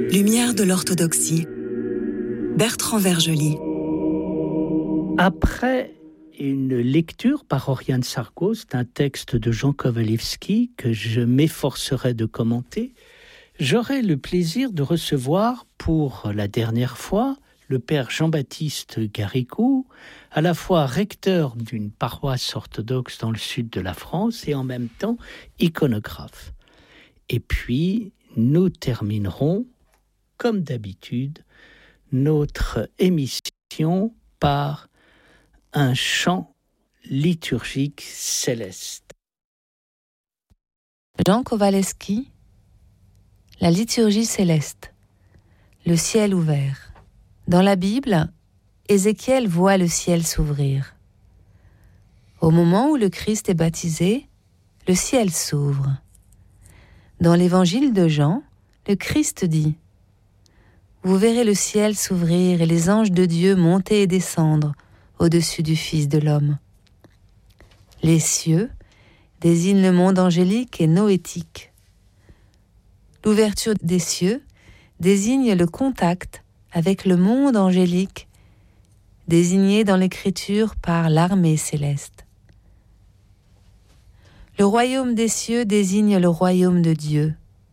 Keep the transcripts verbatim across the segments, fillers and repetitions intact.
Lumière de l'orthodoxie. Bertrand Vergely. Après une lecture par Oriane Sargos d'un texte de Jean Kowalewski que je m'efforcerai de commenter, j'aurai le plaisir de recevoir pour la dernière fois le père Jean-Baptiste Garrigou, à la fois recteur d'une paroisse orthodoxe dans le sud de la France et en même temps iconographe. Et puis, nous terminerons, comme d'habitude, notre émission par un chant liturgique céleste. Jean Kowalewski, la liturgie céleste, le ciel ouvert. Dans la Bible, Ézéchiel voit le ciel s'ouvrir. Au moment où le Christ est baptisé, le ciel s'ouvre. Dans l'évangile de Jean, le Christ dit « Vous verrez le ciel s'ouvrir et les anges de Dieu monter et descendre au-dessus du Fils de l'homme. » Les cieux désignent le monde angélique et noétique. L'ouverture des cieux désigne le contact avec le monde angélique, désigné dans l'Écriture par l'armée céleste. Le royaume des cieux désigne le royaume de Dieu.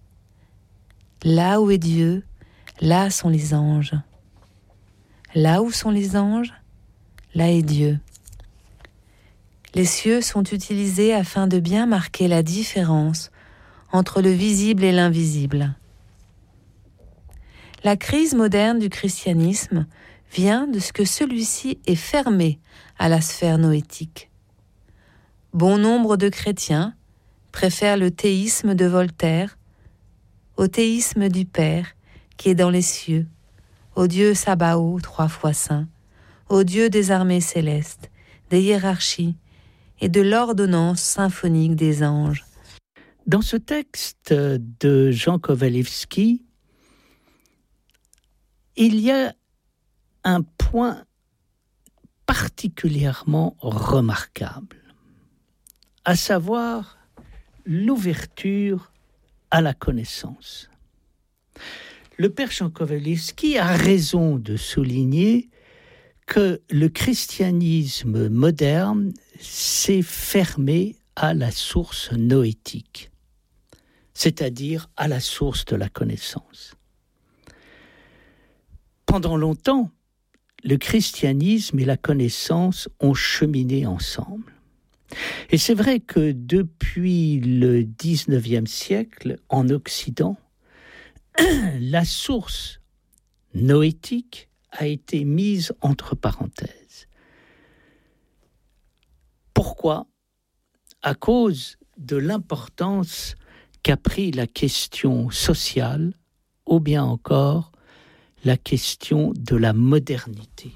Là où est Dieu, là sont les anges. Là où sont les anges, là est Dieu. Les cieux sont utilisés afin de bien marquer la différence entre le visible et l'invisible. La crise moderne du christianisme vient de ce que celui-ci est fermé à la sphère noétique. Bon nombre de chrétiens préfèrent le théisme de Voltaire au théisme du Père qui est dans les cieux, au Dieu Sabaoth, trois fois saint, au Dieu des armées célestes, des hiérarchies et de l'ordonnance symphonique des anges. Dans ce texte de Jean Kowalewski, il y a un point particulièrement remarquable, à savoir l'ouverture à la connaissance. Le père Jean Kowalewski a raison de souligner que le christianisme moderne s'est fermé à la source noétique, c'est-à-dire à la source de la connaissance. Pendant longtemps, le christianisme et la connaissance ont cheminé ensemble. Et c'est vrai que depuis le dix-neuvième siècle, en Occident, la source noétique a été mise entre parenthèses. Pourquoi ? À cause de l'importance qu'a pris la question sociale, ou bien encore la question de la modernité.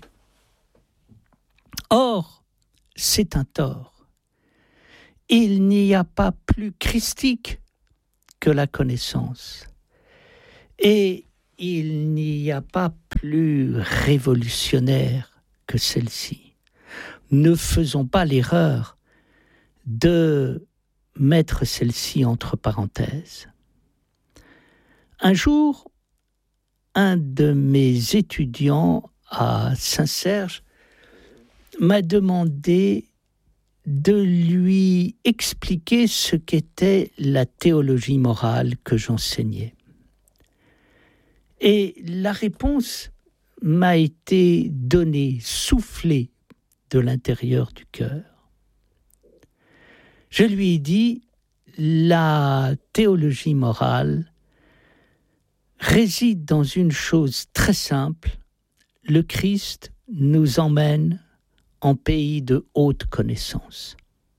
Or, c'est un tort. Il n'y a pas plus christique que la connaissance. Et il n'y a pas plus révolutionnaire que celle-ci. Ne faisons pas l'erreur de mettre celle-ci entre parenthèses. Un jour, un de mes étudiants à Saint-Serge m'a demandé de lui expliquer ce qu'était la théologie morale que j'enseignais. Et la réponse m'a été donnée, soufflée de l'intérieur du cœur. Je lui ai dit, la théologie morale réside dans une chose très simple, le Christ nous emmène en pays de haute connaissance.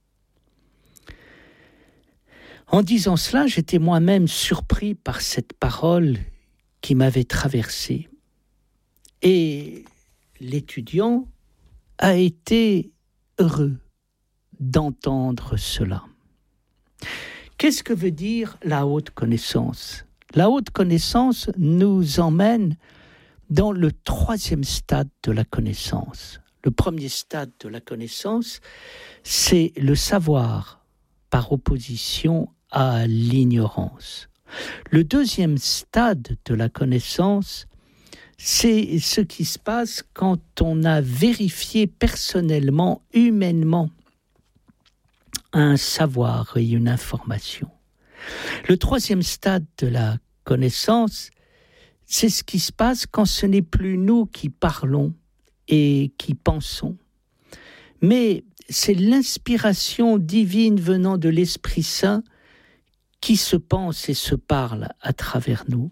En disant cela, j'étais moi-même surpris par cette parole qui m'avait traversé. Et l'étudiant a été heureux d'entendre cela. Qu'est-ce que veut dire la haute connaissance ? La haute connaissance nous emmène dans le troisième stade de la connaissance. Le premier stade de la connaissance, c'est le savoir par opposition à l'ignorance. Le deuxième stade de la connaissance, c'est ce qui se passe quand on a vérifié personnellement, humainement, un savoir et une information. Le troisième stade de la connaissance, c'est ce qui se passe quand ce n'est plus nous qui parlons et qui pensons, mais c'est l'inspiration divine venant de l'Esprit Saint qui se pense et se parle à travers nous.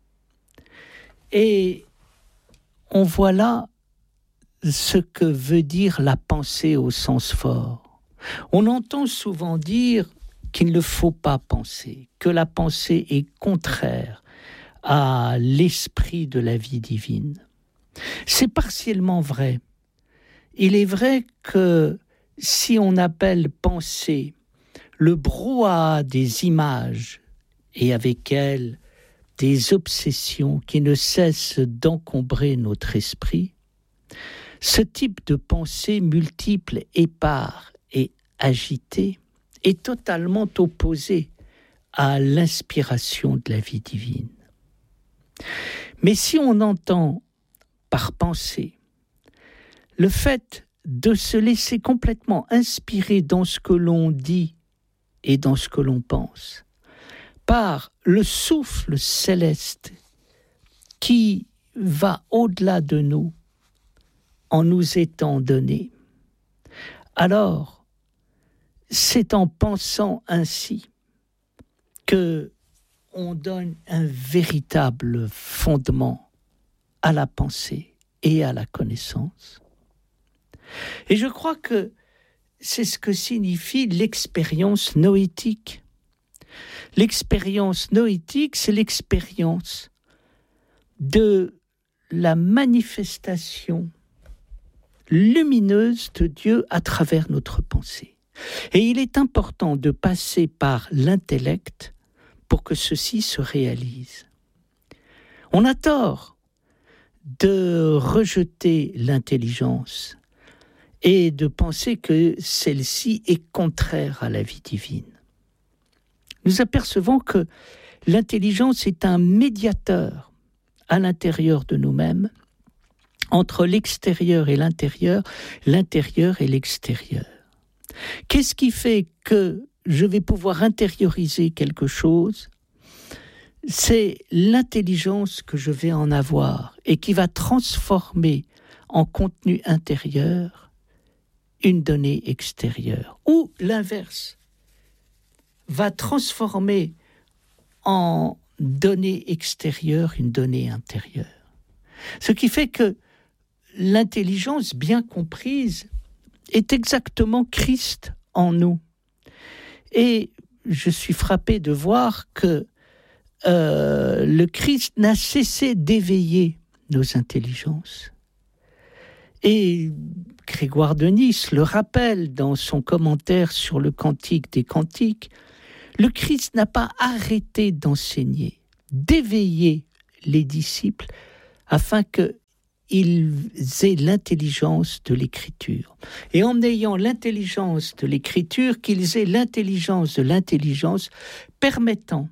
Et on voit là ce que veut dire la pensée au sens fort. On entend souvent dire qu'il ne faut pas penser, que la pensée est contraire à l'esprit de la vie divine. C'est partiellement vrai. Il est vrai que si on appelle pensée le brouhaha des images et avec elles des obsessions qui ne cessent d'encombrer notre esprit, ce type de pensée multiple, épars et agitée est totalement opposé à l'inspiration de la vie divine. Mais si on entend par pensée le fait de se laisser complètement inspirer dans ce que l'on dit et dans ce que l'on pense, par le souffle céleste qui va au-delà de nous en nous étant donné, alors c'est en pensant ainsi que on donne un véritable fondement à la pensée et à la connaissance. Et je crois que c'est ce que signifie l'expérience noétique. L'expérience noétique, c'est l'expérience de la manifestation lumineuse de Dieu à travers notre pensée. Et il est important de passer par l'intellect pour que ceci se réalise. On a tort de rejeter l'intelligence et de penser que celle-ci est contraire à la vie divine. Nous apercevons que l'intelligence est un médiateur à l'intérieur de nous-mêmes, entre l'extérieur et l'intérieur, l'intérieur et l'extérieur. Qu'est-ce qui fait que je vais pouvoir intérioriser quelque chose ? C'est l'intelligence que je vais en avoir et qui va transformer en contenu intérieur une donnée extérieure. Ou l'inverse, va transformer en donnée extérieure une donnée intérieure. Ce qui fait que l'intelligence bien comprise est exactement Christ en nous. Et je suis frappé de voir que euh, le Christ n'a cessé d'éveiller nos intelligences. Et Grégoire de Nice le rappelle dans son commentaire sur le Cantique des Cantiques, le Christ n'a pas arrêté d'enseigner, d'éveiller les disciples afin qu'ils aient l'intelligence de l'Écriture. Et en ayant l'intelligence de l'Écriture, qu'ils aient l'intelligence de l'intelligence permettant,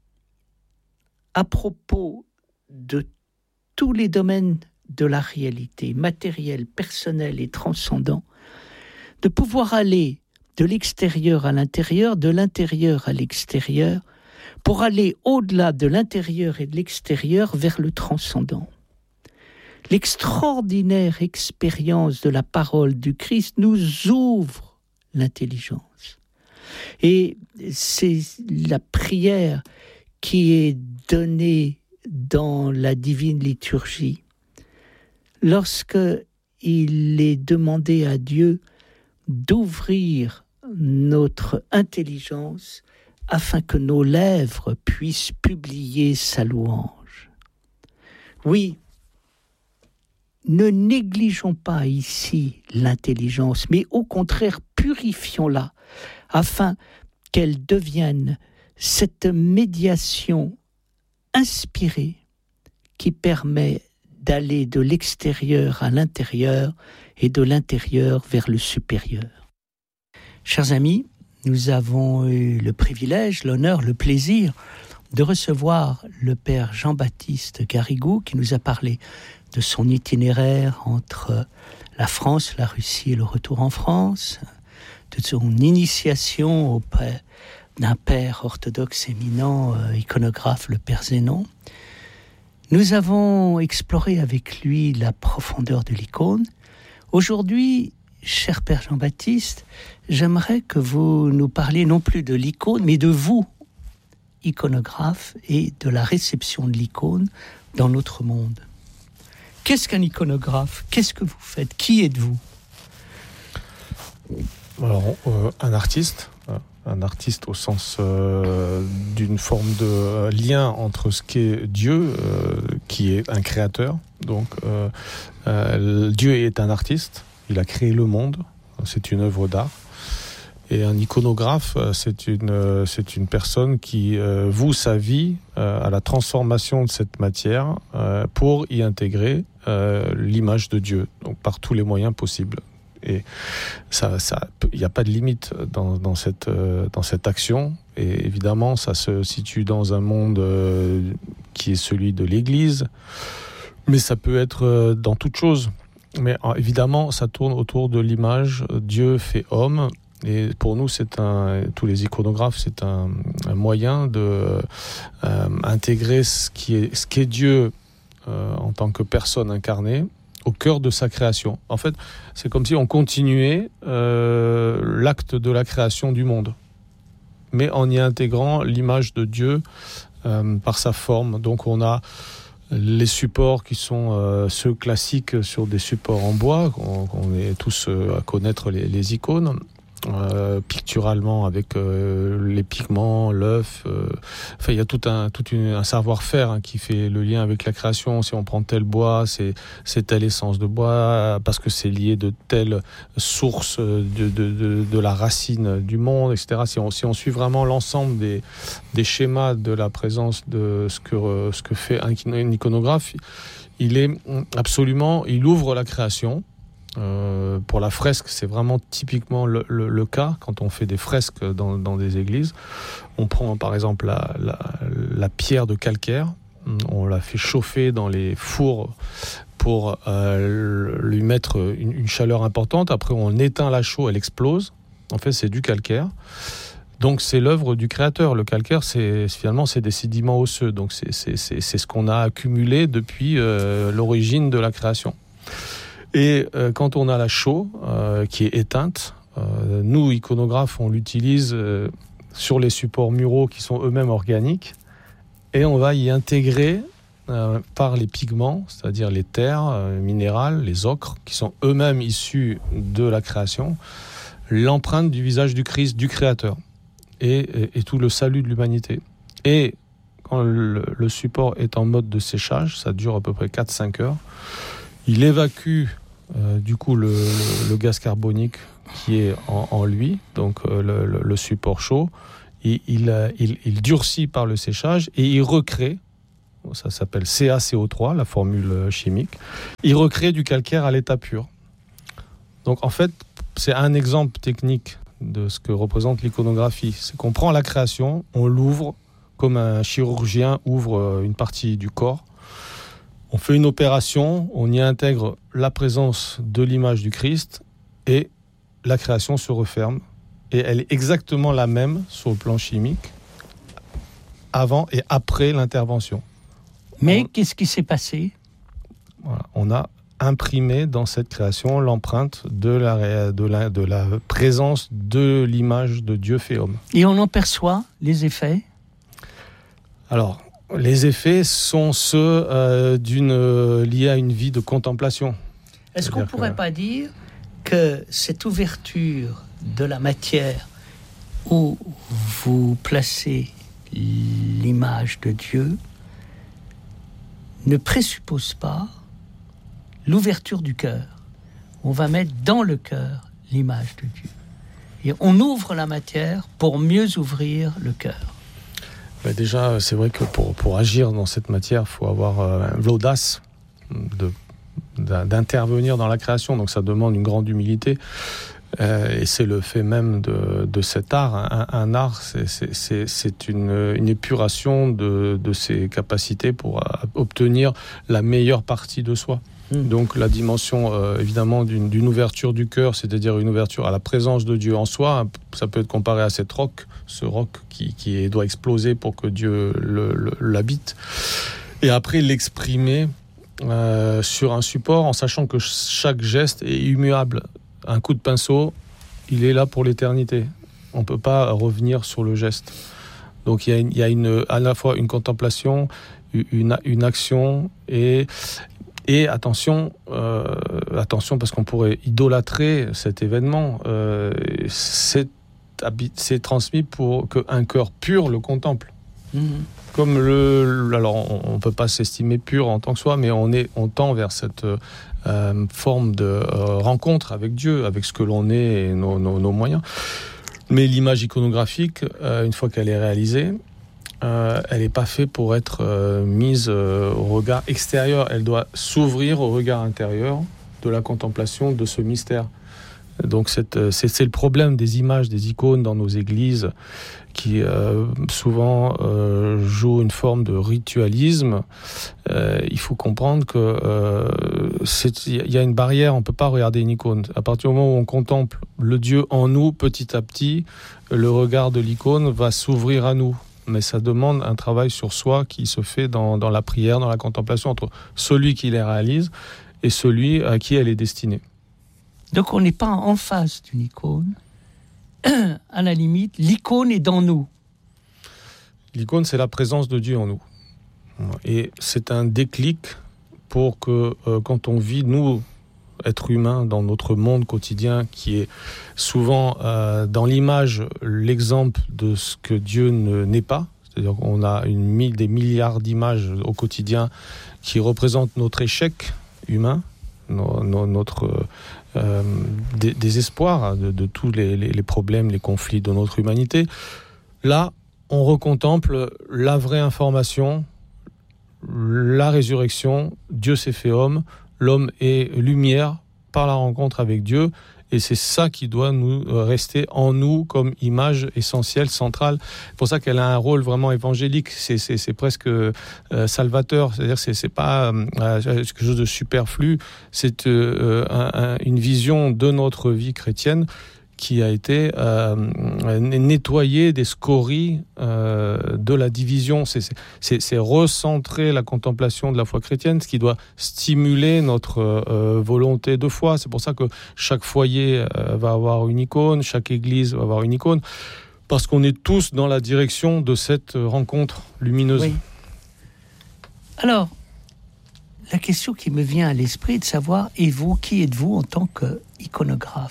à propos de tous les domaines de la réalité, matérielle, personnelle et transcendant, de pouvoir aller de l'extérieur à l'intérieur, de l'intérieur à l'extérieur, pour aller au-delà de l'intérieur et de l'extérieur vers le transcendant. L'extraordinaire expérience de la parole du Christ nous ouvre l'intelligence. Et c'est la prière qui est donnée dans la divine liturgie. Lorsque il est demandé à Dieu d'ouvrir notre intelligence afin que nos lèvres puissent publier sa louange. Oui, ne négligeons pas ici l'intelligence, mais au contraire, purifions-la afin qu'elle devienne cette médiation inspirée qui permet d'aller de l'extérieur à l'intérieur et de l'intérieur vers le supérieur. Chers amis, nous avons eu le privilège, l'honneur, le plaisir de recevoir le père Jean-Baptiste Garrigou qui nous a parlé de son itinéraire entre la France, la Russie et le retour en France, de son initiation auprès d'un père orthodoxe éminent, euh, iconographe, le père Zénon. Nous avons exploré avec lui la profondeur de l'icône. Aujourd'hui, cher père Jean-Baptiste, j'aimerais que vous nous parliez non plus de l'icône, mais de vous, iconographe, et de la réception de l'icône dans notre monde. Qu'est-ce qu'un iconographe ? Qu'est-ce que vous faites ? Qui êtes-vous ? Alors, euh, un artiste, euh, un artiste au sens euh, d'une forme de lien entre ce qu'est Dieu, euh, qui est un créateur. Donc, euh, euh, Dieu est un artiste, il a créé le monde, c'est une œuvre d'art. Et un iconographe, c'est une, c'est une personne qui euh, voue sa vie euh, à la transformation de cette matière euh, pour y intégrer euh, l'image de Dieu, donc par tous les moyens possibles. Et ça, ça, il n'y a pas de limite dans, dans, cette, euh, dans cette action. Et évidemment, ça se situe dans un monde euh, qui est celui de l'Église, mais ça peut être euh, dans toute chose. Mais euh, évidemment, ça tourne autour de l'image Dieu fait homme. Et pour nous, c'est un, tous les iconographes, c'est un, un moyen de euh, intégrer ce qui est, ce qu'est Dieu euh, en tant que personne incarnée au cœur de sa création. En fait, c'est comme si on continuait euh, l'acte de la création du monde, mais en y intégrant l'image de Dieu euh, par sa forme. Donc on a les supports qui sont euh, ceux classiques sur des supports en bois, on, on est tous euh, à connaître les, les icônes. Euh, picturalement avec euh, les pigments, l'œuf. Euh, enfin, il y a tout un, tout une, un savoir-faire hein, qui fait le lien avec la création. Si on prend tel bois, c'est, c'est telle essence de bois, parce que c'est lié de telle source de, de, de, de la racine du monde, et cetera. Si on, si on suit vraiment l'ensemble des, des schémas de la présence de ce que, ce que fait un, un iconographe, il est absolument, il ouvre la création. Euh, pour la fresque, c'est vraiment typiquement le, le, le cas quand on fait des fresques dans, dans des églises. On prend par exemple la, la, la pierre de calcaire, on la fait chauffer dans les fours pour euh, lui mettre une, une chaleur importante. Après, on éteint la chaux, elle explose. En fait, c'est du calcaire. Donc, c'est l'œuvre du créateur. Le calcaire, c'est, finalement, c'est des sédiments osseux. Donc, c'est, c'est, c'est, c'est ce qu'on a accumulé depuis euh, l'origine de la création. Et euh, quand on a la chaux euh, qui est éteinte, euh, nous, iconographes, on l'utilise euh, sur les supports muraux qui sont eux-mêmes organiques et on va y intégrer euh, par les pigments, c'est-à-dire les terres euh, minérales, les ocres, qui sont eux-mêmes issus de la création, l'empreinte du visage du Christ, du Créateur et, et, et tout le salut de l'humanité. Et quand le, le support est en mode de séchage, ça dure à peu près quatre à cinq heures, il évacue Euh, du coup le, le, le gaz carbonique qui est en, en lui, donc euh, le, le, le support chaud, il, il, il, il durcit par le séchage et il recrée, ça s'appelle C a C O trois, la formule chimique, il recrée du calcaire à l'état pur. Donc en fait, c'est un exemple technique de ce que représente l'iconographie. C'est qu'on prend la création, on l'ouvre comme un chirurgien ouvre une partie du corps. On fait une opération, on y intègre la présence de l'image du Christ et la création se referme. Et elle est exactement la même sur le plan chimique, avant et après l'intervention. Mais on, qu'est-ce qui s'est passé ? Voilà, on a imprimé dans cette création l'empreinte de la, de la, de la présence de l'image de Dieu fait homme. Et on en perçoit les effets ? Alors, les effets sont ceux euh, d'une, euh, liés à une vie de contemplation. Est-ce qu'on ne pourrait que... pas dire que cette ouverture de la matière où vous placez l'image de Dieu ne présuppose pas l'ouverture du cœur? On va mettre dans le cœur l'image de Dieu. Et on ouvre la matière pour mieux ouvrir le cœur. Ben déjà, c'est vrai que pour, pour agir dans cette matière, il faut avoir euh, l'audace de, d'intervenir dans la création. Donc ça demande une grande humilité. Euh, et c'est le fait même de, de cet art. Un, un art, c'est, c'est, c'est, c'est une, une épuration de, de ses capacités pour obtenir la meilleure partie de soi. Mmh. Donc la dimension euh, évidemment d'une, d'une ouverture du cœur, c'est-à-dire une ouverture à la présence de Dieu en soi, ça peut être comparé à cette roc, ce roc qui, qui est, doit exploser pour que Dieu le, le, l'habite. Et après l'exprimer euh, sur un support en sachant que chaque geste est immuable. Un coup de pinceau, il est là pour l'éternité. On ne peut pas revenir sur le geste. Donc il y a, une, il y a une, à la fois une contemplation, une, une action et... Et attention, euh, attention parce qu'on pourrait idolâtrer cet événement. Euh, c'est, c'est transmis pour qu'un cœur pur le contemple. Mmh. Comme le, alors on ne peut pas s'estimer pur en tant que soi, mais on est, on tend vers cette euh, forme de euh, rencontre avec Dieu, avec ce que l'on est et nos, nos, nos moyens. Mais l'image iconographique, euh, une fois qu'elle est réalisée, Euh, elle n'est pas faite pour être euh, mise euh, au regard extérieur. Elle doit s'ouvrir au regard intérieur de la contemplation de ce mystère. Donc c'est, c'est, c'est le problème des images, des icônes dans nos églises qui euh, souvent euh, jouent une forme de ritualisme. Euh, il faut comprendre que euh, c'est, y a une barrière, on ne peut pas regarder une icône. À partir du moment où on contemple le Dieu en nous, petit à petit, le regard de l'icône va s'ouvrir à nous. Mais ça demande un travail sur soi qui se fait dans, dans la prière, dans la contemplation, entre celui qui les réalise et celui à qui elle est destinée. Donc on n'est pas en face d'une icône. À la limite, l'icône est dans nous. L'icône, c'est la présence de Dieu en nous. Et c'est un déclic pour que euh, quand on vit, nous, êtres humains, dans notre monde quotidien, qui est souvent euh, dans l'image, l'exemple de ce que Dieu ne, n'est pas. C'est-à-dire qu'on a une, des milliards d'images au quotidien qui représentent notre échec humain, no, no, notre euh, dé, désespoir de, de tous les, les, les problèmes, les conflits de notre humanité. Là, on recontemple la vraie information, la résurrection, Dieu s'est fait homme, l'homme est lumière par la rencontre avec Dieu, et c'est ça qui doit nous rester en nous comme image essentielle, centrale. C'est pour ça qu'elle a un rôle vraiment évangélique, c'est, c'est, c'est presque euh, salvateur, c'est-à-dire c'est, c'est pas euh, quelque chose de superflu, c'est euh, un, un, une vision de notre vie chrétienne qui a été euh, nettoyé des scories euh, de la division. C'est, c'est, c'est recentrer la contemplation de la foi chrétienne, ce qui doit stimuler notre euh, volonté de foi. C'est pour ça que chaque foyer euh, va avoir une icône, chaque église va avoir une icône, parce qu'on est tous dans la direction de cette rencontre lumineuse. Oui. Alors, la question qui me vient à l'esprit est de savoir, et vous, qui êtes-vous en tant qu'iconographe ?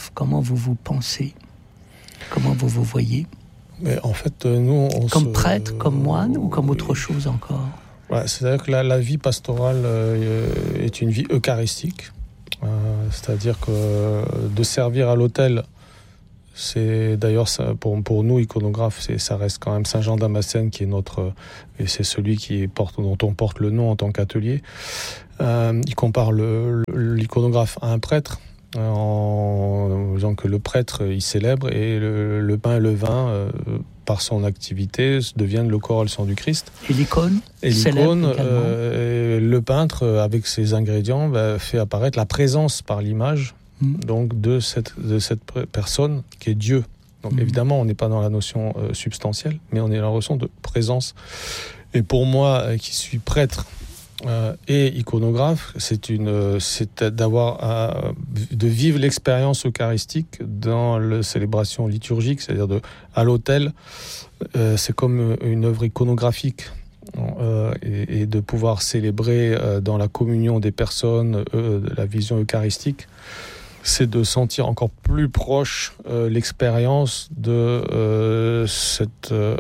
Comment vous vous pensez ? Comment vous vous voyez ? Mais en fait, nous, on Comme se... prêtre, comme moine, ou comme autre chose encore ? Ouais, c'est-à-dire que la, la vie pastorale euh, est une vie eucharistique. Euh, c'est-à-dire que de servir à l'autel, c'est d'ailleurs ça, pour, pour nous iconographes, c'est, ça reste quand même Saint Jean Damascène qui est notre, et c'est celui qui porte, dont on porte le nom en tant qu'atelier. Euh, il compare le, le, l'iconographe à un prêtre, euh, en disant que le prêtre il célèbre et le, le pain et le vin euh, par son activité deviennent le corps et le sang du Christ. Et l'icône Et l'icône, euh, le peintre avec ses ingrédients bah, fait apparaître la présence par l'image. Donc de cette, de cette personne qui est Dieu. Donc mmh. évidemment, on n'est pas dans la notion euh, substantielle, mais on est dans la notion de présence. Et pour moi, euh, qui suis prêtre euh, et iconographe, c'est, une, c'est d'avoir euh, de vivre l'expérience eucharistique dans la célébration liturgique, c'est-à-dire de, à l'autel. Euh, c'est comme une œuvre iconographique. Euh, et, et de pouvoir célébrer euh, dans la communion des personnes euh, de la vision eucharistique, c'est de sentir encore plus proche euh, l'expérience de, euh, cette, euh,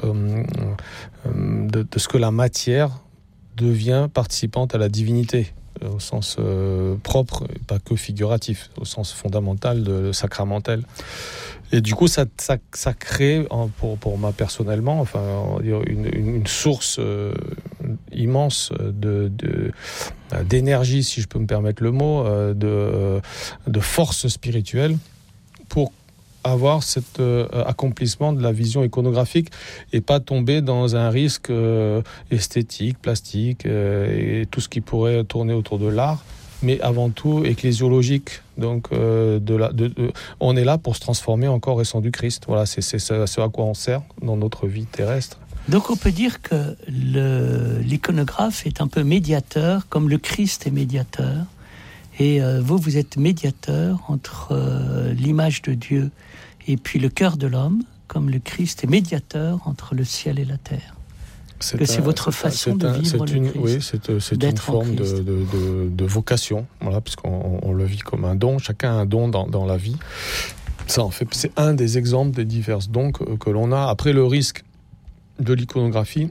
euh, de, de ce que la matière devient participante à la divinité, euh, au sens euh, propre, et pas que figuratif, au sens fondamental, de, sacramentel. Et du coup, ça, ça, ça crée, pour, pour moi personnellement, enfin, une, une source euh, immense de, de, d'énergie, si je peux me permettre le mot, de, de force spirituelle pour avoir cet euh, accomplissement de la vision iconographique et pas tomber dans un risque euh, esthétique, plastique euh, et tout ce qui pourrait tourner autour de l'art, mais avant tout ecclésiologique. Donc, euh, de la, de, de, on est là pour se transformer en corps et sang du Christ. Voilà, c'est, c'est ce, ce à quoi on sert dans notre vie terrestre. Donc on peut dire que le, l'iconographe est un peu médiateur, comme le Christ est médiateur. Et euh, vous, vous êtes médiateur entre euh, l'image de Dieu et puis le cœur de l'homme, comme le Christ est médiateur entre le ciel et la terre. C'est, que c'est un, votre c'est façon c'est de un, vivre c'est le une, Christ. Oui, c'est, c'est une forme de, de, de, de vocation, voilà, puisqu'on on le vit comme un don. Chacun a un don dans, dans la vie. Ça, en fait, c'est un des exemples des divers dons que, que l'on a. Après, le risque de l'iconographie,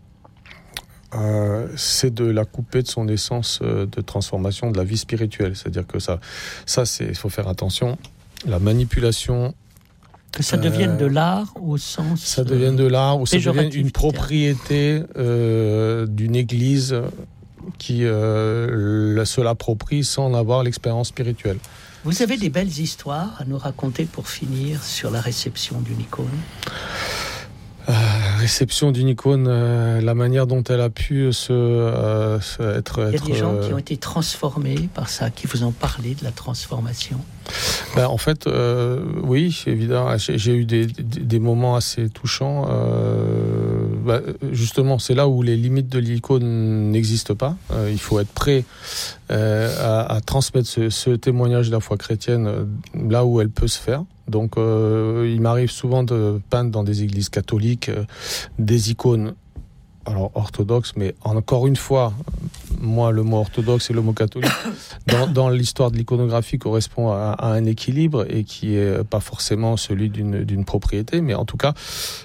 euh, c'est de la couper de son essence euh, de transformation de la vie spirituelle. C'est-à-dire que ça, ça c'est, il faut faire attention. La manipulation... Que ça devienne euh, de l'art au sens... Ça devienne de l'art ou ça devienne une propriété euh, d'une église qui euh, se l'approprie sans en avoir l'expérience spirituelle. Vous avez des belles histoires à nous raconter pour finir sur la réception d'une icône ? Euh, réception d'une icône, euh, la manière dont elle a pu se, euh, se être... Il y a être, des gens euh... qui ont été transformés par ça, qui vous ont parlé de la transformation. Ben, en fait, euh, oui, évidemment, j'ai, j'ai eu des, des, des moments assez touchants. Euh, ben, justement, c'est là où les limites de l'icône n'existent pas. Euh, il faut être prêt euh, à, à transmettre ce, ce témoignage de la foi chrétienne euh, là où elle peut se faire. Donc, euh, il m'arrive souvent de peindre dans des églises catholiques euh, des icônes, alors orthodoxes, mais encore une fois, moi, le mot orthodoxe et le mot catholique, dans, dans l'histoire de l'iconographie, correspond à, à un équilibre et qui est pas forcément celui d'une, d'une propriété, mais en tout cas,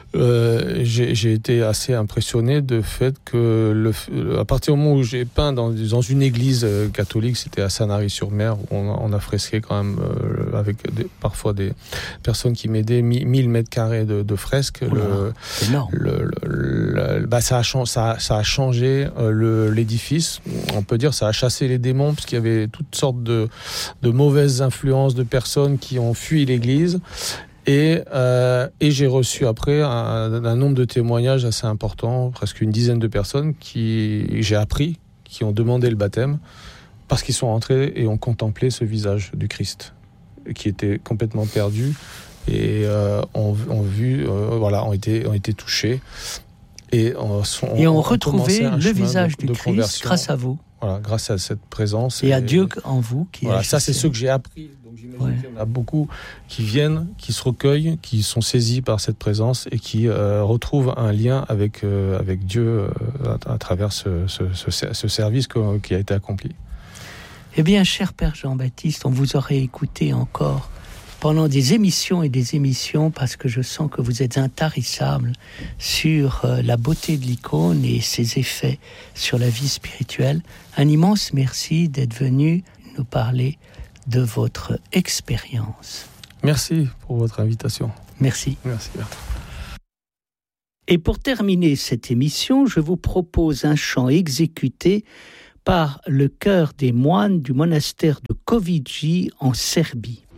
euh, j'ai, j'ai été assez impressionné de fait que le, à partir du moment où j'ai peint dans, dans une église catholique, c'était à Sanary-sur-Mer, où on, on a fresqué quand même euh, avec des, parfois des personnes qui m'aidaient, mille mètres carrés de, de fresques. Oula, le, le, le, le, bah ça, a, ça, a, ça a changé euh, le, l'édifice. On peut dire ça a chassé les démons, parce qu'il y avait toutes sortes de, de mauvaises influences de personnes qui ont fui l'église. Et, euh, et j'ai reçu après un, un nombre de témoignages assez important, presque une dizaine de personnes qui j'ai appris, qui ont demandé le baptême, parce qu'ils sont entrés et ont contemplé ce visage du Christ, qui était complètement perdu, et euh, ont, ont vu, euh, voilà, ont été, ont été touchés. Et on, on, et on retrouvait le visage de, du de Christ conversion. Grâce à vous. Voilà, grâce à cette présence. Et, et à Dieu en vous. Qui voilà, ça c'est ce que j'ai appris. Donc j'imagine ouais. qu'il y en a beaucoup qui viennent, qui se recueillent, qui sont saisis par cette présence et qui euh, retrouvent un lien avec, euh, avec Dieu euh, à, à travers ce, ce, ce, ce service que, qui a été accompli. Eh bien, cher Père Jean-Baptiste, on vous aurait écouté encore pendant des émissions et des émissions, parce que je sens que vous êtes intarissable sur euh, la beauté de l'icône et ses effets sur la vie spirituelle. Un immense merci d'être venu nous parler de votre expérience. Merci pour votre invitation. Merci. Merci. Et pour terminer cette émission, je vous propose un chant exécuté par le chœur des moines du monastère de Kovići en Serbie.